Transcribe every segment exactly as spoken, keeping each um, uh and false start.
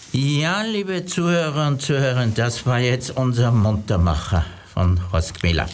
Ja, liebe Zuhörer und Zuhörerinnen, das war jetzt unser Muntermacher von Horst Gmeler.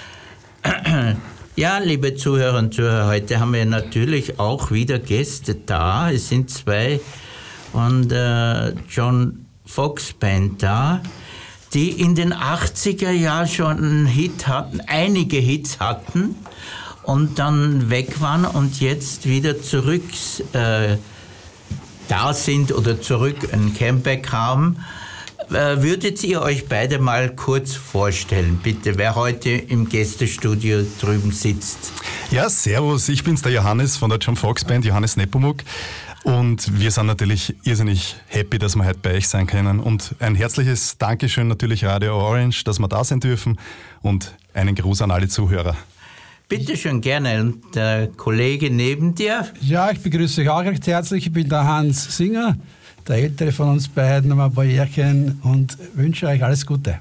Ja, liebe Zuhörer und Zuhörer, heute haben wir natürlich auch wieder Gäste da. Es sind zwei von der John Foxx Band da, die in den achtziger Jahren schon einen Hit hatten, einige Hits hatten und dann weg waren und jetzt wieder zurück äh, da sind oder zurück ein Comeback haben. Äh, würdet ihr euch beide mal kurz vorstellen, bitte, wer heute im Gästestudio drüben sitzt? Ja, servus, ich bin's, der Johannes von der John Foxx Band, Johannes Nepomuk. Und wir sind natürlich irrsinnig happy, dass wir heute bei euch sein können. Und ein herzliches Dankeschön natürlich Radio Orange, dass wir da sein dürfen. Und einen Gruß an alle Zuhörer. Bitte schön, gerne. Und der Kollege neben dir? Ja, ich begrüße euch auch recht herzlich. Ich bin der Hans Singer, der ältere von uns beiden, haben ein paar Jährchen und wünsche euch alles Gute.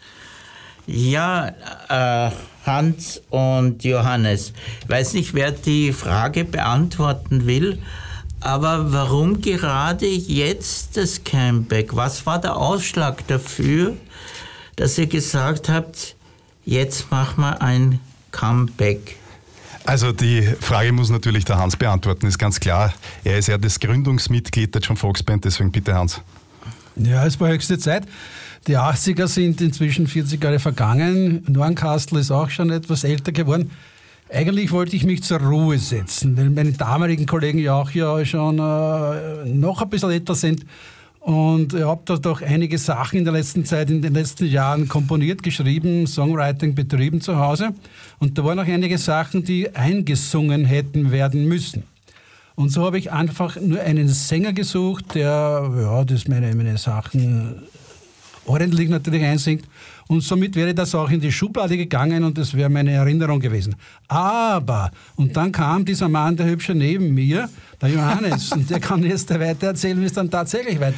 Ja, äh, Hans und Johannes, ich weiß nicht, wer die Frage beantworten will, aber warum gerade jetzt das Comeback? Was war der Ausschlag dafür, dass ihr gesagt habt, jetzt machen wir ein Comeback? Also die Frage muss natürlich der Hans beantworten, ist ganz klar. Er ist ja das Gründungsmitglied der John Foxx Band, deswegen bitte Hans. Ja, es war höchste Zeit. Die achtziger sind inzwischen vierzig Jahre vergangen. Norncastle ist auch schon etwas älter geworden. Eigentlich wollte ich mich zur Ruhe setzen, weil meine damaligen Kollegen ja auch ja schon äh, noch ein bisschen älter sind. Und ich habe da doch einige Sachen in der letzten Zeit, in den letzten Jahren komponiert, geschrieben, Songwriting betrieben zu Hause. Und da waren auch einige Sachen, die eingesungen hätten werden müssen. Und so habe ich einfach nur einen Sänger gesucht, der ja, das meine, meine Sachen ordentlich natürlich einsingt. Und somit wäre das auch in die Schublade gegangen und das wäre meine Erinnerung gewesen. Aber, und dann kam dieser Mann, der Hübsche neben mir, der Johannes, und der kann jetzt weiter erzählen, wie es dann tatsächlich weitergeht.